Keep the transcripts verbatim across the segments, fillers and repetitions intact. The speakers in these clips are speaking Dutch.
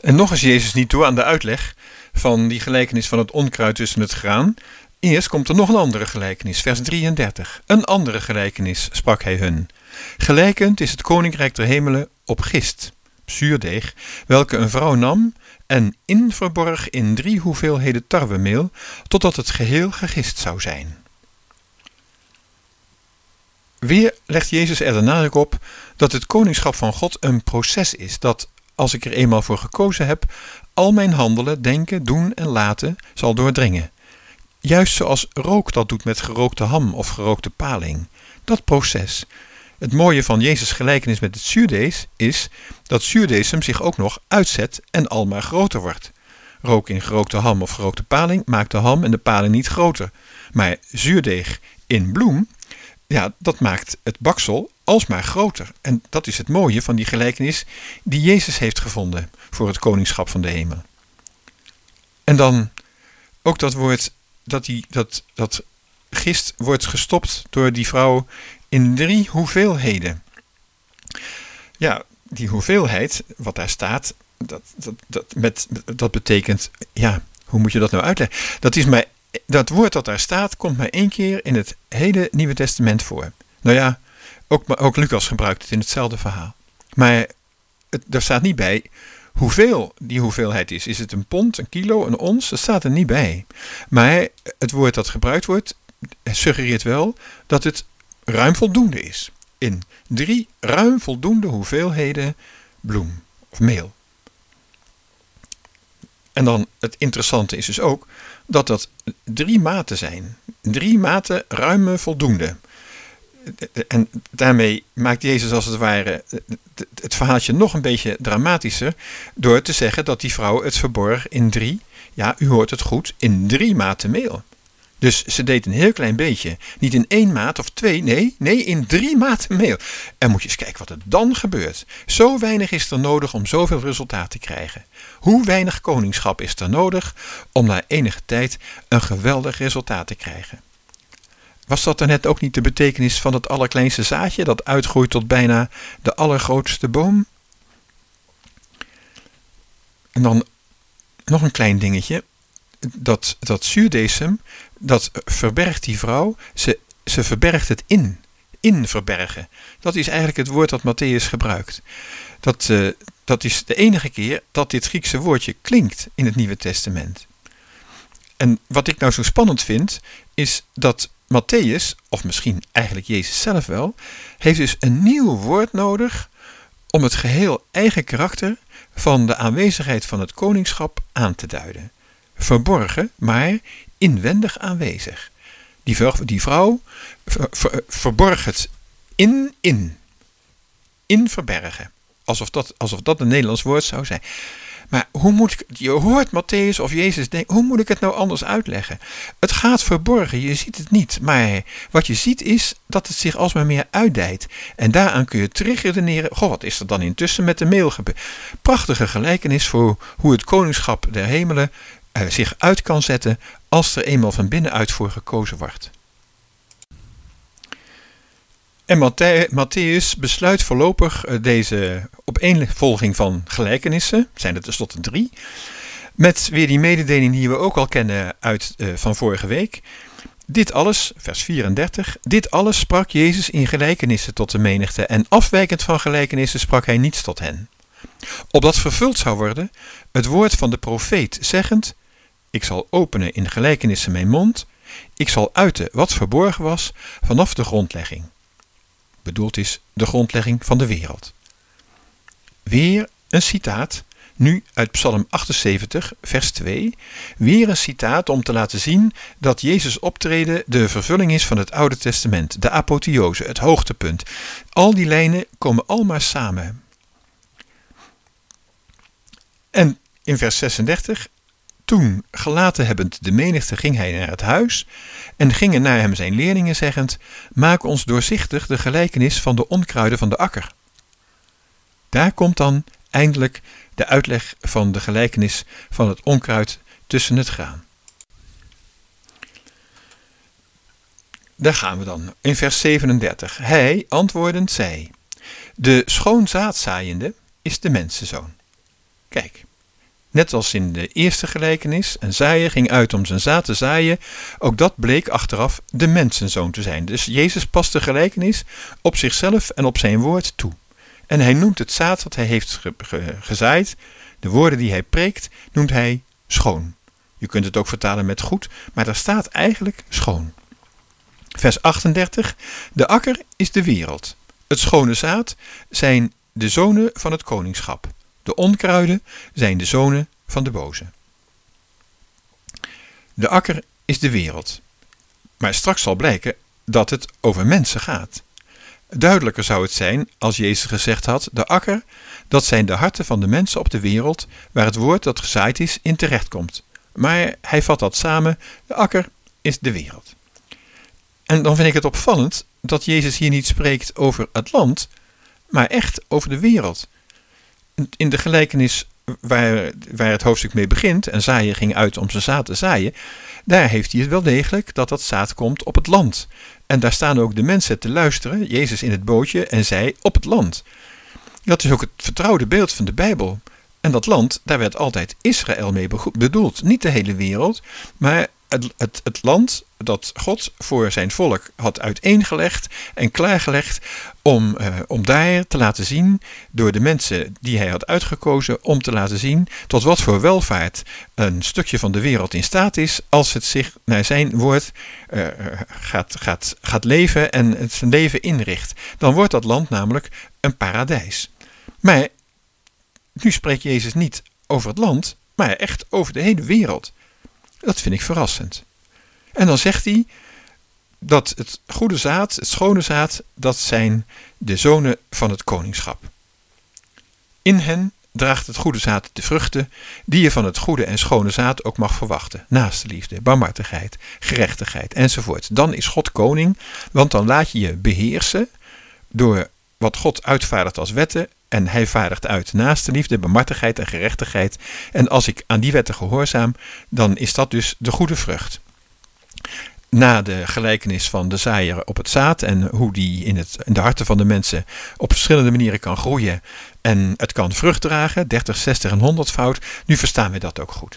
En nog is Jezus niet toe aan de uitleg van die gelijkenis van het onkruid tussen het graan. Eerst komt er nog een andere gelijkenis, vers drieëndertig. Een andere gelijkenis, sprak hij hun. Gelijkend is het koninkrijk der hemelen op gist, zuurdeeg, welke een vrouw nam en inverborg in drie hoeveelheden tarwemeel, totdat het geheel gegist zou zijn. Weer legt Jezus er de nadruk op dat het koningschap van God een proces is, dat, als ik er eenmaal voor gekozen heb, al mijn handelen, denken, doen en laten zal doordringen. Juist zoals rook dat doet met gerookte ham of gerookte paling. Dat proces. Het mooie van Jezus' gelijkenis met het zuurdees is dat zuurdesem zich ook nog uitzet en almaar groter wordt. Rook in gerookte ham of gerookte paling maakt de ham en de paling niet groter. Maar zuurdeeg in bloem, ja, dat maakt het baksel alsmaar groter. En dat is het mooie van die gelijkenis die Jezus heeft gevonden voor het koningschap van de hemel. En dan ook dat woord, dat, die, dat, dat gist wordt gestopt door die vrouw in drie hoeveelheden. Ja, die hoeveelheid, wat daar staat, dat, dat, dat, met, dat betekent, ja, hoe moet je dat nou uitleggen? Dat is maar, dat woord dat daar staat, komt maar één keer in het hele Nieuwe Testament voor. Nou ja, ook, maar ook Lucas gebruikt het in hetzelfde verhaal. Maar het, er staat niet bij hoeveel die hoeveelheid is. Is het een pond, een kilo, een ons? Dat staat er niet bij. Maar het woord dat gebruikt wordt, suggereert wel dat het ruim voldoende is. In drie ruim voldoende hoeveelheden bloem of meel. En dan het interessante is dus ook dat dat drie maten zijn. Drie maten ruime voldoende. En daarmee maakt Jezus als het ware het verhaaltje nog een beetje dramatischer door te zeggen dat die vrouw het verborg in drie, ja, u hoort het goed, in drie maten meel. Dus ze deed een heel klein beetje. Niet in één maat of twee, nee, nee, in drie maten meel. En moet je eens kijken wat er dan gebeurt. Zo weinig is er nodig om zoveel resultaat te krijgen. Hoe weinig koningschap is er nodig om na enige tijd een geweldig resultaat te krijgen. Was dat daarnet ook niet de betekenis van het allerkleinste zaadje dat uitgroeit tot bijna de allergrootste boom? En dan nog een klein dingetje. Dat, dat zuurdesem, dat verbergt die vrouw, ze, ze verbergt het in. In verbergen. Dat is eigenlijk het woord dat Matthäus gebruikt. Dat, uh, dat is de enige keer dat dit Griekse woordje klinkt in het Nieuwe Testament. En wat ik nou zo spannend vind, is dat Matthäus, of misschien eigenlijk Jezus zelf wel, heeft dus een nieuw woord nodig om het geheel eigen karakter van de aanwezigheid van het koningschap aan te duiden. Verborgen, maar inwendig aanwezig. Die, ver, die vrouw ver, ver, verborg het in, in. In verbergen. Alsof dat, alsof dat een Nederlands woord zou zijn. Maar hoe moet ik, je hoort Matthäus of Jezus denken, hoe moet ik het nou anders uitleggen? Het gaat verborgen, je ziet het niet. Maar wat je ziet is dat het zich alsmaar meer uitdijt. En daaraan kun je terugredeneren, goh, wat is er dan intussen met de meel gebeurd? Prachtige gelijkenis voor hoe het koningschap der hemelen uh, zich uit kan zetten als er eenmaal van binnenuit voor gekozen wordt. En Matthäus besluit voorlopig deze opeenvolging van gelijkenissen, zijn er tenslotte drie, met weer die mededeling die we ook al kennen uit uh, van vorige week. Dit alles, vers vierendertig, dit alles sprak Jezus in gelijkenissen tot de menigte en afwijkend van gelijkenissen sprak hij niets tot hen. Opdat vervuld zou worden het woord van de profeet zeggend, ik zal openen in gelijkenissen mijn mond, ik zal uiten wat verborgen was vanaf de grondlegging. Bedoeld is de grondlegging van de wereld. Weer een citaat, nu uit Psalm achtenzeventig, vers twee. Weer een citaat om te laten zien dat Jezus' optreden de vervulling is van het Oude Testament. De apotheose, het hoogtepunt. Al die lijnen komen almaar samen. En in vers zesendertig. Toen, gelaten hebbend de menigte, ging hij naar het huis en gingen naar hem zijn leerlingen zeggend, maak ons doorzichtig de gelijkenis van de onkruiden van de akker. Daar komt dan eindelijk de uitleg van de gelijkenis van het onkruid tussen het graan. Daar gaan we dan, in vers zevenendertig. Hij, antwoordend, zei, de schoon zaad zaaiende is de mensenzoon. Kijk. Net als in de eerste gelijkenis, een zaaier ging uit om zijn zaad te zaaien, ook dat bleek achteraf de mensenzoon te zijn. Dus Jezus past de gelijkenis op zichzelf en op zijn woord toe. En hij noemt het zaad dat hij heeft ge- ge- gezaaid, de woorden die hij preekt, noemt hij schoon. Je kunt het ook vertalen met goed, maar daar staat eigenlijk schoon. Vers achtendertig. De akker is de wereld. Het schone zaad zijn de zonen van het koningschap. De onkruiden zijn de zonen van de boze. De akker is de wereld. Maar straks zal blijken dat het over mensen gaat. Duidelijker zou het zijn als Jezus gezegd had, de akker, dat zijn de harten van de mensen op de wereld waar het woord dat gezaaid is in terechtkomt. Maar hij vat dat samen, de akker is de wereld. En dan vind ik het opvallend dat Jezus hier niet spreekt over het land, maar echt over de wereld. In de gelijkenis waar, waar het hoofdstuk mee begint, en zaaier ging uit om zijn zaad te zaaien, daar heeft hij het wel degelijk dat dat zaad komt op het land. En daar staan ook de mensen te luisteren, Jezus in het bootje en zij op het land. Dat is ook het vertrouwde beeld van de Bijbel. En dat land, daar werd altijd Israël mee bedoeld. Niet de hele wereld, maar het, het, het land dat God voor zijn volk had uiteengelegd en klaargelegd om, uh, om daar te laten zien, door de mensen die hij had uitgekozen, om te laten zien tot wat voor welvaart een stukje van de wereld in staat is als het zich naar zijn woord uh, gaat, gaat, gaat leven en het zijn leven inricht. Dan wordt dat land namelijk een paradijs. Maar nu spreekt Jezus niet over het land, maar echt over de hele wereld. Dat vind ik verrassend. En dan zegt hij dat het goede zaad, het schone zaad, dat zijn de zonen van het koningschap. In hen draagt het goede zaad de vruchten die je van het goede en schone zaad ook mag verwachten. Naastenliefde, barmhartigheid, gerechtigheid enzovoort. Dan is God koning, want dan laat je je beheersen door wat God uitvaardigt als wetten. En hij vaardigt uit naastenliefde, barmhartigheid en gerechtigheid. En als ik aan die wetten gehoorzaam, dan is dat dus de goede vrucht. Na de gelijkenis van de zaaier op het zaad en hoe die in, het, in de harten van de mensen op verschillende manieren kan groeien en het kan vrucht dragen, dertig, zestig en honderd fout, nu verstaan we dat ook goed.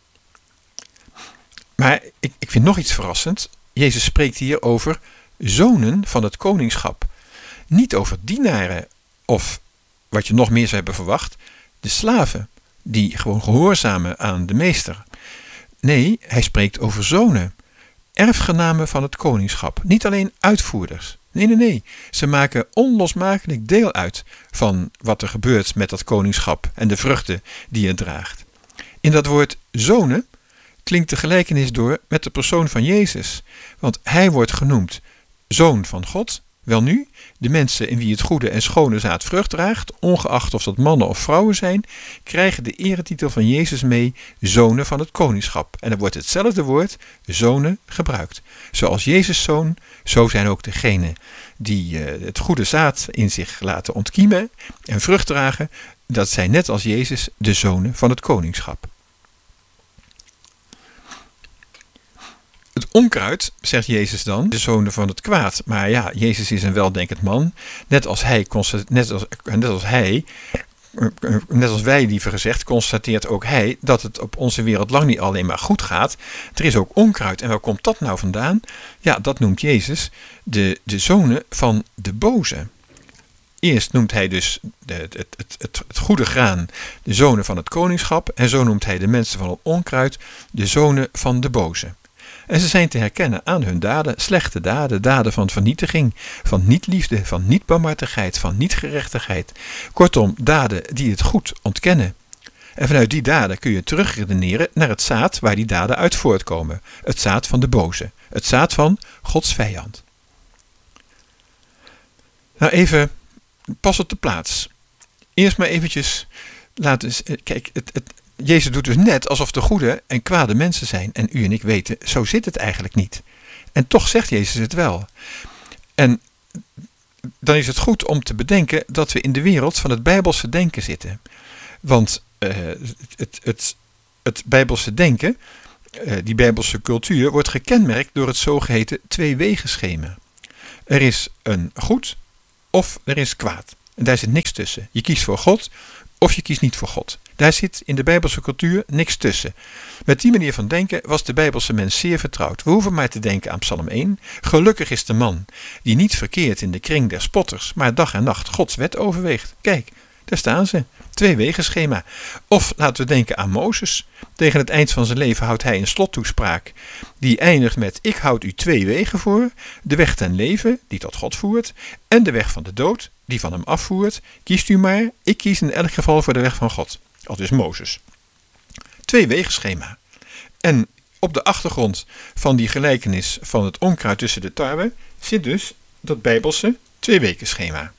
Maar ik, ik vind nog iets verrassend. Jezus spreekt hier over zonen van het koningschap. Niet over dienaren of, wat je nog meer zou hebben verwacht, de slaven die gewoon gehoorzamen aan de meester. Nee, hij spreekt over zonen. Erfgenamen van het koningschap. Niet alleen uitvoerders. Nee, nee, nee. Ze maken onlosmakelijk deel uit van wat er gebeurt met dat koningschap en de vruchten die het draagt. In dat woord zonen klinkt de gelijkenis door met de persoon van Jezus. Want hij wordt genoemd zoon van God. Welnu, de mensen in wie het goede en schone zaad vrucht draagt, ongeacht of dat mannen of vrouwen zijn, krijgen de eretitel van Jezus mee, zonen van het koningschap. En er wordt hetzelfde woord, zonen, gebruikt. Zoals Jezus zoon, zo zijn ook degenen die uh, het goede zaad in zich laten ontkiemen en vrucht dragen, dat zijn net als Jezus de zonen van het koningschap. Het onkruid, zegt Jezus dan, de zonen van het kwaad. Maar ja, Jezus is een weldenkend man. Net als hij, net als, net als hij, net als wij liever gezegd, constateert ook hij dat het op onze wereld lang niet alleen maar goed gaat. Er is ook onkruid. En waar komt dat nou vandaan? Ja, dat noemt Jezus de, de zonen van de boze. Eerst noemt hij dus de, het, het, het, het goede graan de zonen van het koningschap. En zo noemt hij de mensen van het onkruid de zonen van de boze. En ze zijn te herkennen aan hun daden, slechte daden, daden van vernietiging, van niet-liefde, van niet-barmhartigheid, van niet-gerechtigheid. Kortom, daden die het goed ontkennen. En vanuit die daden kun je terugredeneren naar het zaad waar die daden uit voortkomen. Het zaad van de boze, het zaad van Gods vijand. Nou even, pas op de plaats. Eerst maar eventjes laten, kijk, het, het, Jezus doet dus net alsof er goede en kwade mensen zijn. En u en ik weten, zo zit het eigenlijk niet. En toch zegt Jezus het wel. En dan is het goed om te bedenken dat we in de wereld van het Bijbelse denken zitten. Want uh, het, het, het Bijbelse denken, uh, die Bijbelse cultuur, wordt gekenmerkt door het zogeheten twee-wegenschema. Er is een goed of er is kwaad. En daar zit niks tussen. Je kiest voor God of je kiest niet voor God. Daar zit in de Bijbelse cultuur niks tussen. Met die manier van denken was de Bijbelse mens zeer vertrouwd. We hoeven maar te denken aan Psalm één. Gelukkig is de man die niet verkeert in de kring der spotters, maar dag en nacht Gods wet overweegt. Kijk, daar staan ze. Twee-wegenschema. Of laten we denken aan Mozes. Tegen het eind van zijn leven houdt hij een slottoespraak die eindigt met: ik houd u twee wegen voor, de weg ten leven, die tot God voert, en de weg van de dood, die van hem afvoert. Kiest u maar, ik kies in elk geval voor de weg van God. Aldus Mozes. Twee-wegenschema. En op de achtergrond van die gelijkenis van het onkruid tussen de tarwe zit dus dat Bijbelse twee-wekenschema.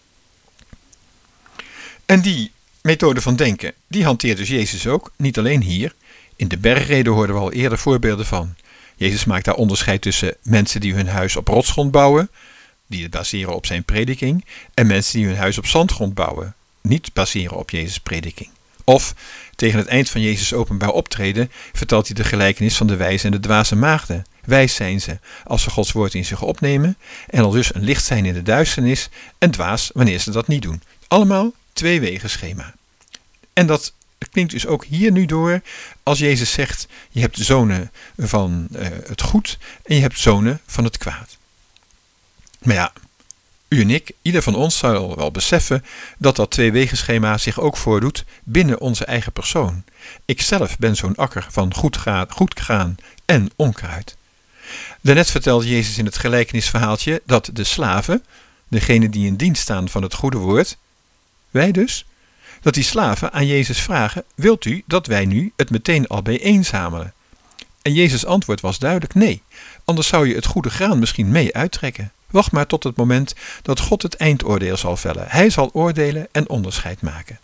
En die methode van denken, die hanteert dus Jezus ook, niet alleen hier. In de bergreden hoorden we al eerder voorbeelden van. Jezus maakt daar onderscheid tussen mensen die hun huis op rotsgrond bouwen, die het baseren op zijn prediking, en mensen die hun huis op zandgrond bouwen, niet baseren op Jezus' prediking. Of tegen het eind van Jezus' openbaar optreden vertelt hij de gelijkenis van de wijze en de dwaze maagden. Wijs zijn ze als ze Gods woord in zich opnemen en al dus een licht zijn in de duisternis, en dwaas wanneer ze dat niet doen. Allemaal twee-wegenschema. En dat klinkt dus ook hier nu door als Jezus zegt: je hebt zonen van uh, het goed en je hebt zonen van het kwaad. Maar ja, u en ik, ieder van ons zal wel beseffen dat dat twee-wegenschema zich ook voordoet binnen onze eigen persoon. Ikzelf ben zo'n akker van goed, ga, goed gaan en onkruid. Daarnet vertelde Jezus in het gelijkenisverhaaltje dat de slaven, degenen die in dienst staan van het goede woord, wij dus, dat die slaven aan Jezus vragen: wilt u dat wij nu het meteen al bijeenzamelen? En Jezus' antwoord was duidelijk: nee, anders zou je het goede graan misschien mee uittrekken. Wacht maar tot het moment dat God het eindoordeel zal vellen. Hij zal oordelen en onderscheid maken.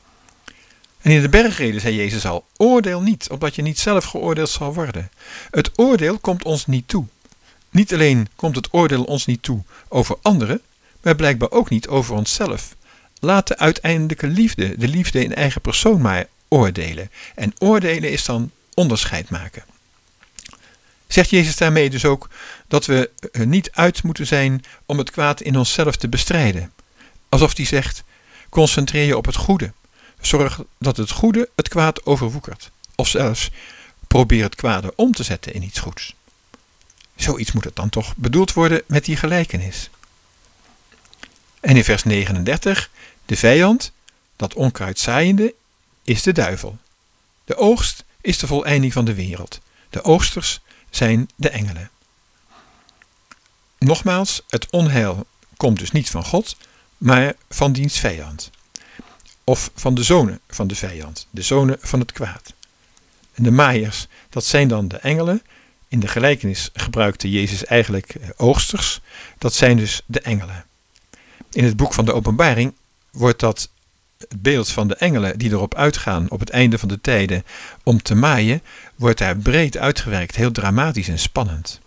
En in de bergreden zei Jezus al: oordeel niet, opdat je niet zelf geoordeeld zal worden. Het oordeel komt ons niet toe. Niet alleen komt het oordeel ons niet toe over anderen, maar blijkbaar ook niet over onszelf. Laat de uiteindelijke liefde, de liefde in eigen persoon maar oordelen. En oordelen is dan onderscheid maken. Zegt Jezus daarmee dus ook dat we er niet uit moeten zijn om het kwaad in onszelf te bestrijden? Alsof hij zegt: concentreer je op het goede. Zorg dat het goede het kwaad overwoekert. Of zelfs probeer het kwade om te zetten in iets goeds. Zoiets moet het dan toch bedoeld worden met die gelijkenis. En in vers negenendertig, de vijand, dat onkruid zaaiende, is de duivel. De oogst is de voleinding van de wereld. De oogsters zijn de engelen. Nogmaals, het onheil komt dus niet van God, maar van diens vijand. Of van de zonen van de vijand, de zonen van het kwaad. En de maaiers, dat zijn dan de engelen. In de gelijkenis gebruikte Jezus eigenlijk oogsters. Dat zijn dus de engelen. In het boek van de Openbaring wordt dat het beeld van de engelen die erop uitgaan op het einde van de tijden om te maaien, wordt daar breed uitgewerkt, heel dramatisch en spannend.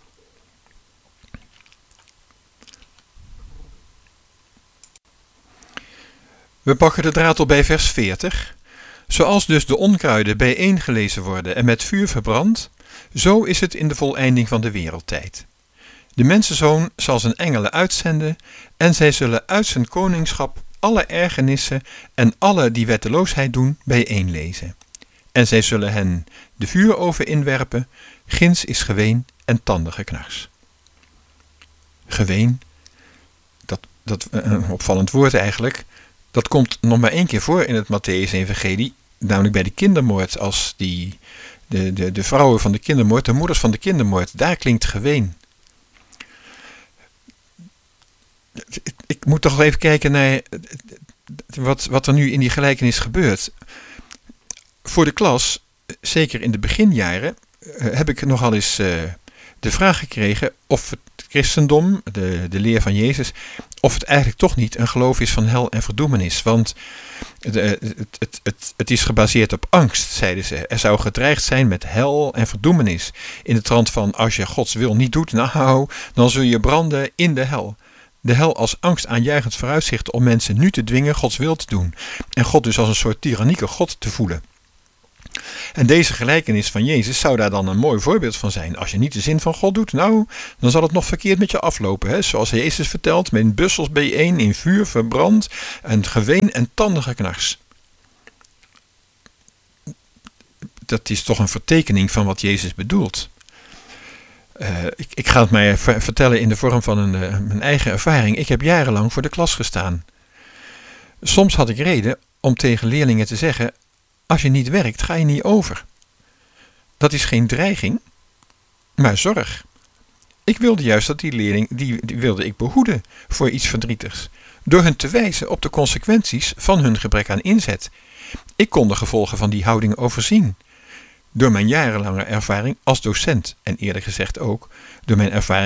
We pakken de draad op bij vers veertig. Zoals dus de onkruiden bijeengelezen worden en met vuur verbrand, zo is het in de voleinding van de wereldtijd. De mensenzoon zal zijn engelen uitzenden en zij zullen uit zijn koningschap alle ergernissen en alle die wetteloosheid doen bijeenlezen. En zij zullen hen de vuuroven inwerpen, ginds is geween en tandengeknars. Geween, dat, dat een opvallend woord eigenlijk, dat komt nog maar één keer voor in het Mattheüs-evangelie, namelijk bij de kindermoord, als die, de, de, de vrouwen van de kindermoord, de moeders van de kindermoord, daar klinkt geween. Ik moet toch even kijken naar wat, wat er nu in die gelijkenis gebeurt. Voor de klas, zeker in de beginjaren, heb ik nogal eens uh, de vraag gekregen of het christendom, de, de leer van Jezus, of het eigenlijk toch niet een geloof is van hel en verdoemenis. Want de, het, het, het, het is gebaseerd op angst, zeiden ze. Er zou gedreigd zijn met hel en verdoemenis. In de trant van: als je Gods wil niet doet, nou, dan zul je branden in de hel. De hel als angstaanjagend vooruitzicht om mensen nu te dwingen Gods wil te doen. En God dus als een soort tyrannieke God te voelen. En deze gelijkenis van Jezus zou daar dan een mooi voorbeeld van zijn. Als je niet de zin van God doet, nou, dan zal het nog verkeerd met je aflopen. Hè? Zoals Jezus vertelt, met bussels bijeen, in vuur verbrand, en geween en tandengeknars. dat is toch een vertekening van wat Jezus bedoelt. Uh, ik, ik ga het mij ver- vertellen in de vorm van een, uh, mijn eigen ervaring. Ik heb jarenlang voor de klas gestaan. Soms had ik reden om tegen leerlingen te zeggen: als je niet werkt, ga je niet over. Dat is geen dreiging, maar zorg. Ik wilde juist dat die leerling, die, die wilde ik behoeden voor iets verdrietigs, door hen te wijzen op de consequenties van hun gebrek aan inzet. Ik kon de gevolgen van die houding overzien. Door mijn jarenlange ervaring als docent en eerlijk gezegd ook door mijn ervaring